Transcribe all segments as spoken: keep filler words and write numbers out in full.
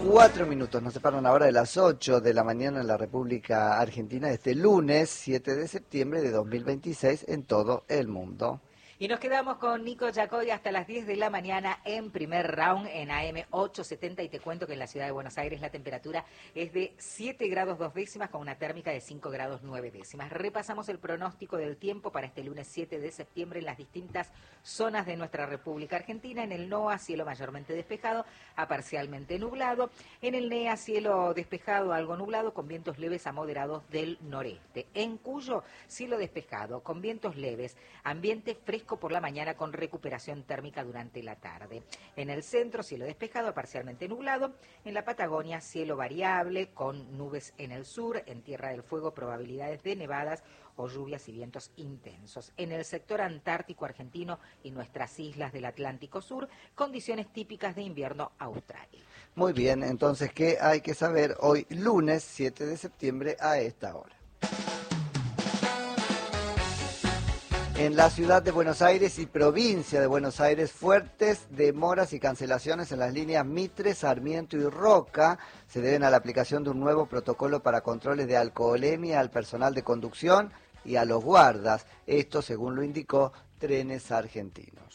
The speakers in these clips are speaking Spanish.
Cuatro minutos nos separan ahora de las ocho de la mañana en la República Argentina, este lunes siete de septiembre de dos mil veintiséis en todo el mundo. Y nos quedamos con Nico Yacoy hasta las diez de la mañana en primer round en A M ochocientos setenta y te cuento que en la ciudad de Buenos Aires la temperatura es de siete grados dos décimas con una térmica de cinco grados nueve décimas. Repasamos el pronóstico del tiempo para este lunes siete de septiembre en las distintas zonas de nuestra República Argentina. En el NOA, cielo mayormente despejado a parcialmente nublado. En el NEA, cielo despejado, algo nublado, con vientos leves a moderados del noreste. En Cuyo, cielo despejado, con vientos leves, ambiente fresco por la mañana con recuperación térmica durante la tarde. En el centro, cielo despejado a parcialmente nublado. En la Patagonia, cielo variable con nubes en el sur. En Tierra del Fuego, probabilidades de nevadas o lluvias y vientos intensos. En el sector antártico argentino y nuestras islas del Atlántico Sur, condiciones típicas de invierno austral. Muy bien, entonces, ¿qué hay que saber hoy lunes siete de septiembre a esta hora? En la ciudad de Buenos Aires y provincia de Buenos Aires, fuertes demoras y cancelaciones en las líneas Mitre, Sarmiento y Roca se deben a la aplicación de un nuevo protocolo para controles de alcoholemia al personal de conducción y a los guardas. Esto según lo indicó Trenes Argentinos.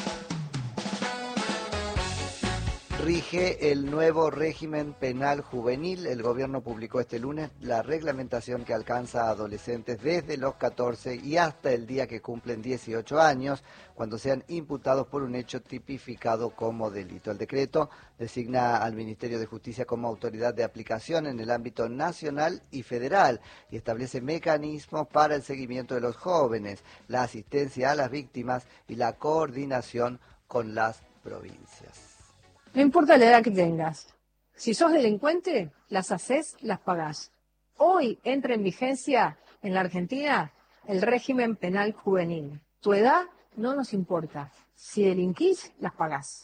Rige el nuevo régimen penal juvenil. El gobierno publicó este lunes la reglamentación que alcanza a adolescentes desde los catorce y hasta el día que cumplen dieciocho años, cuando sean imputados por un hecho tipificado como delito. El decreto designa al Ministerio de Justicia como autoridad de aplicación en el ámbito nacional y federal y establece mecanismos para el seguimiento de los jóvenes, la asistencia a las víctimas y la coordinación con las provincias. No importa la edad que tengas. Si sos delincuente, las haces, las pagás. Hoy entra en vigencia en la Argentina el régimen penal juvenil. Tu edad no nos importa. Si delinquís, las pagás.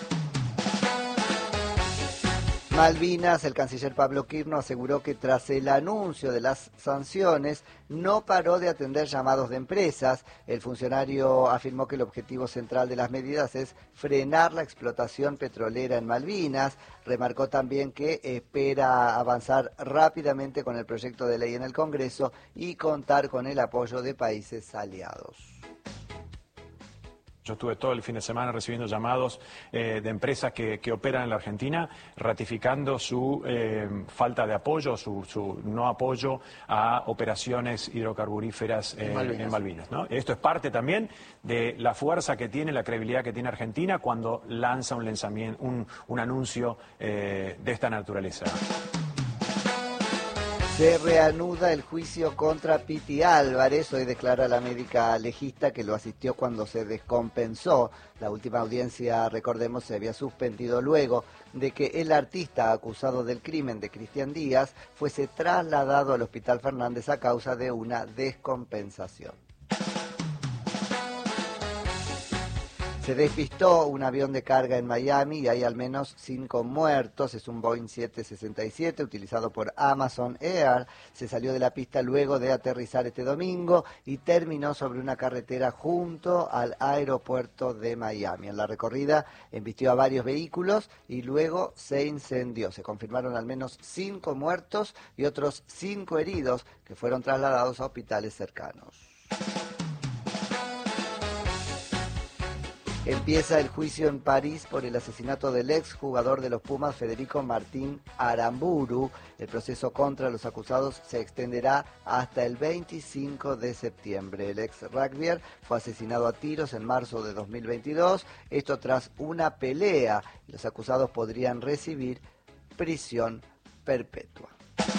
Malvinas, el canciller Pablo Quirno aseguró que tras el anuncio de las sanciones no paró de atender llamados de empresas. El funcionario afirmó que el objetivo central de las medidas es frenar la explotación petrolera en Malvinas. Remarcó también que espera avanzar rápidamente con el proyecto de ley en el Congreso y contar con el apoyo de países aliados. Yo estuve todo el fin de semana recibiendo llamados eh, de empresas que, que operan en la Argentina, ratificando su eh, falta de apoyo, su, su no apoyo a operaciones hidrocarburíferas eh, en Malvinas. En Malvinas, ¿no? Esto es parte también de la fuerza que tiene, la credibilidad que tiene Argentina cuando lanza un, lanzamiento, un, un anuncio eh, de esta naturaleza. Se reanuda el juicio contra Piti Álvarez. Hoy declara la médica legista que lo asistió cuando se descompensó. La última audiencia, recordemos, se había suspendido luego de que el artista acusado del crimen de Cristian Díaz fuese trasladado al Hospital Fernández a causa de una descompensación. Se despistó un avión de carga en Miami y hay al menos cinco muertos. Es un Boeing siete sesenta y siete utilizado por Amazon Air. Se salió de la pista luego de aterrizar este domingo y terminó sobre una carretera junto al aeropuerto de Miami. En la recorrida embistió a varios vehículos y luego se incendió. Se confirmaron al menos cinco muertos y otros cinco heridos que fueron trasladados a hospitales cercanos. Empieza el juicio en París por el asesinato del ex jugador de los Pumas, Federico Martín Aramburu. El proceso contra los acusados se extenderá hasta el veinticinco de septiembre. El ex rugbyer fue asesinado a tiros en marzo de dos mil veintidós, esto tras una pelea. Los acusados podrían recibir prisión perpetua.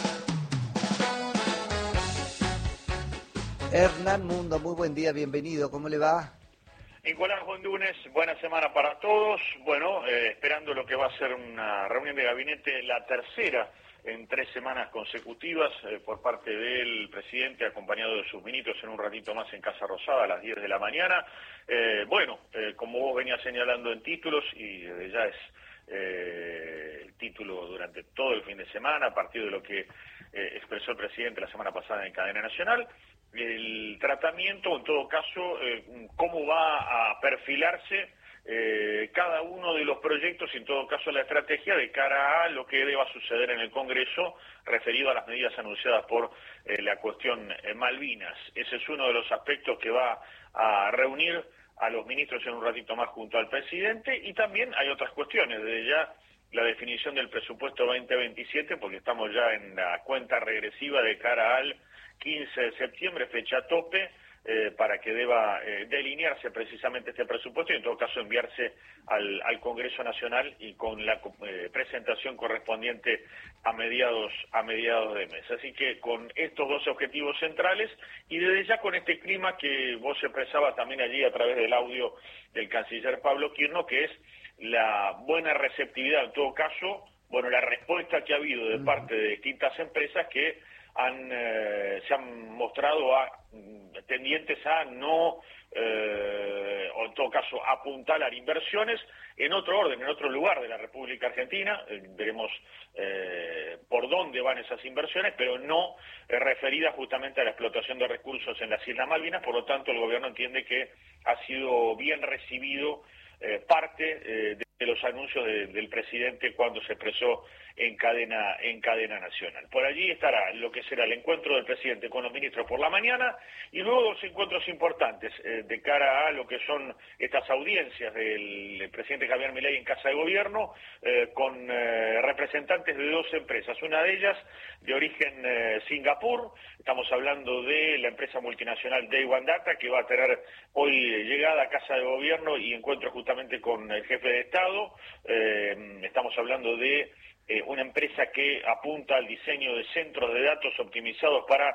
Hernán Mundo, muy buen día, bienvenido, ¿cómo le va? Nicolás, buen lunes, buena semana para todos. Bueno, eh, esperando lo que va a ser una reunión de gabinete, la tercera en tres semanas consecutivas eh, por parte del presidente, acompañado de sus ministros en un ratito más en Casa Rosada a las diez de la mañana. Eh, bueno, eh, como vos venías señalando en títulos, y eh, ya es eh, el título durante todo el fin de semana, a partir de lo que eh, expresó el presidente la semana pasada en cadena nacional, el tratamiento, en todo caso, eh, cómo va a perfilarse eh, cada uno de los proyectos y en todo caso la estrategia de cara a lo que deba suceder en el Congreso referido a las medidas anunciadas por eh, la cuestión eh, Malvinas. Ese es uno de los aspectos que va a reunir a los ministros en un ratito más junto al presidente, y también hay otras cuestiones, desde ya la definición del presupuesto veinte veintisiete, porque estamos ya en la cuenta regresiva de cara al quince de septiembre, fecha tope, eh, para que deba eh, delinearse precisamente este presupuesto y en todo caso enviarse al, al Congreso Nacional y con la eh, presentación correspondiente a mediados a mediados de mes. Así que con estos dos objetivos centrales y desde ya con este clima que vos expresabas también allí a través del audio del canciller Pablo Quirno, que es la buena receptividad, en todo caso, bueno, la respuesta que ha habido de parte de distintas empresas que han eh, se han mostrado a, tendientes a no, eh, o en todo caso, apuntalar inversiones en otro orden, en otro lugar de la República Argentina. Eh, veremos eh, por dónde van esas inversiones, pero no eh, referidas justamente a la explotación de recursos en las Islas Malvinas. Por lo tanto, el gobierno entiende que ha sido bien recibido eh, parte eh, de de los anuncios de, del presidente cuando se expresó en cadena en cadena nacional. Por allí estará lo que será el encuentro del presidente con los ministros por la mañana y luego dos encuentros importantes eh, de cara a lo que son estas audiencias del presidente Javier Milei en Casa de Gobierno eh, con eh, representantes de dos empresas, una de ellas de origen eh, Singapur. Estamos hablando de la empresa multinacional Day One Data, que va a tener hoy llegada a Casa de Gobierno y encuentro justamente con el jefe de Estado. Eh, estamos hablando de eh, una empresa que apunta al diseño de centros de datos optimizados para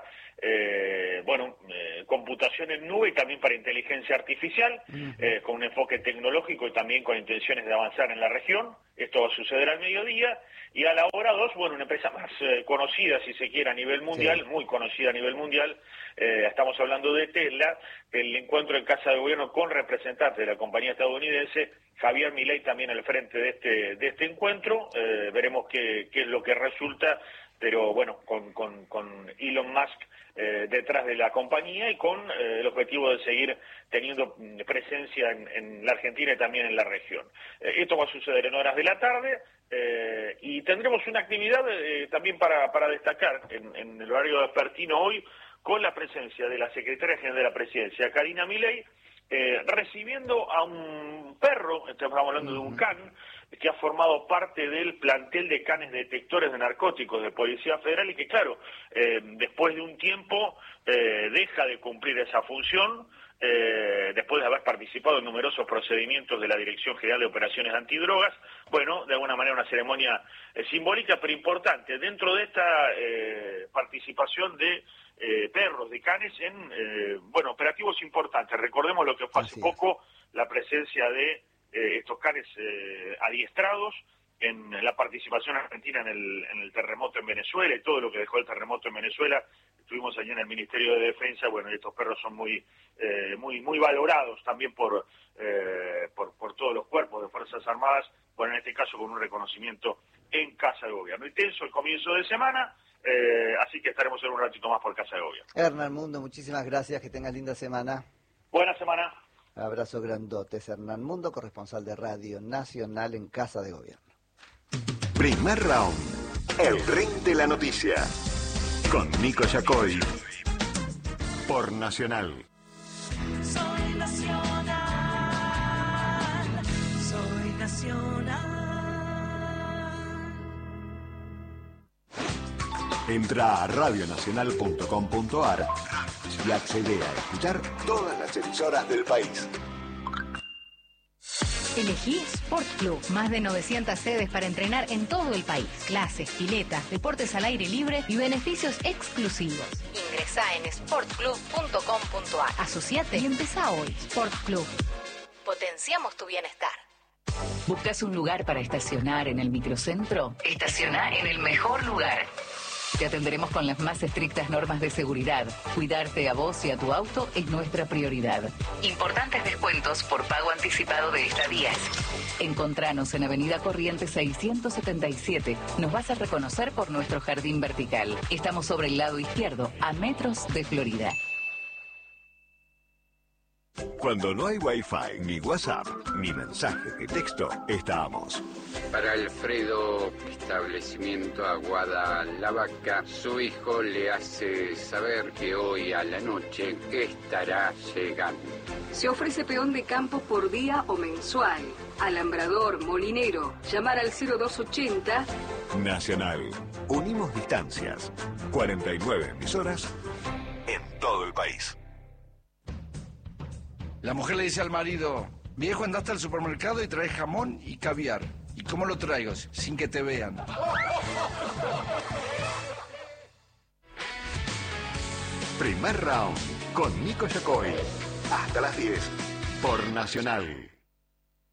eh, bueno, eh, computación en nube y también para inteligencia artificial, eh, con un enfoque tecnológico y también con intenciones de avanzar en la región. Esto va a suceder al mediodía. Y a la hora dos, bueno, una empresa más eh, conocida, si se quiere, a nivel mundial, sí. muy conocida a nivel mundial. Eh, estamos hablando de Tesla, el encuentro en Casa de Gobierno con representantes de la compañía estadounidense, Javier Milei también al frente de este de este encuentro. Eh, veremos qué, qué es lo que resulta, pero bueno, con, con, con Elon Musk eh, detrás de la compañía y con eh, el objetivo de seguir teniendo presencia en, en la Argentina y también en la región. Eh, esto va a suceder en horas de la tarde. Eh, y tendremos una actividad eh, también para, para destacar en, en el horario vespertino hoy, con la presencia de la Secretaria General de la Presidencia, Karina Milei, eh, recibiendo a un perro, estamos hablando de un can, que ha formado parte del plantel de canes detectores de narcóticos de Policía Federal y que, claro, eh, después de un tiempo eh, deja de cumplir esa función, Eh, después de haber participado en numerosos procedimientos de la Dirección General de Operaciones Antidrogas. Bueno, de alguna manera una ceremonia eh, simbólica pero importante dentro de esta eh, participación de eh, perros, de canes en eh, bueno, operativos importantes. Recordemos lo que fue hace poco la presencia de eh, estos canes eh, adiestrados en la participación argentina en el, en el terremoto en Venezuela y todo lo que dejó el terremoto en Venezuela. Estuvimos allí en el Ministerio de Defensa, bueno, y estos perros son muy eh, muy muy valorados también por, eh, por por todos los cuerpos de Fuerzas Armadas, bueno, en este caso con un reconocimiento en Casa de Gobierno. Intenso el comienzo de semana, eh, así que estaremos en un ratito más por Casa de Gobierno. Hernán Mundo, muchísimas gracias, que tengas linda semana. Buena semana. Abrazo grandotes. Hernán Mundo, corresponsal de Radio Nacional en Casa de Gobierno. Primer round, el ring de la noticia, con Nico Yacoy, por Nacional. Soy Nacional, soy Nacional. Entra a radio nacional punto com punto a r y accede a escuchar todas las emisoras del país. Elegí Sport Club, más de novecientas sedes para entrenar en todo el país. Clases, piletas, deportes al aire libre y beneficios exclusivos. Ingresá en sport club punto com punto a r. Asociate y empezá hoy. Sport Club. Potenciamos tu bienestar. ¿Buscas un lugar para estacionar en el microcentro? Estaciona en el mejor lugar. Te atenderemos con las más estrictas normas de seguridad. Cuidarte a vos y a tu auto es nuestra prioridad. Importantes descuentos por pago anticipado de estadías. Encontranos en Avenida Corrientes seiscientos setenta y siete. Nos vas a reconocer por nuestro jardín vertical. Estamos sobre el lado izquierdo, a metros de Florida. Cuando no hay wifi, ni WhatsApp, ni mensajes de texto, estamos. Para Alfredo, establecimiento Aguada La Vaca, su hijo le hace saber que hoy a la noche estará llegando. Se ofrece peón de campo por día o mensual. Alambrador, molinero, llamar al cero dos ochenta. Nacional. Unimos distancias. cuarenta y nueve emisoras en todo el país. La mujer le dice al marido: viejo, andaste al supermercado y traes jamón y caviar. ¿Y cómo lo traigo? Sin que te vean. Primer round con Nico Yacoy. Hasta las diez por Nacional.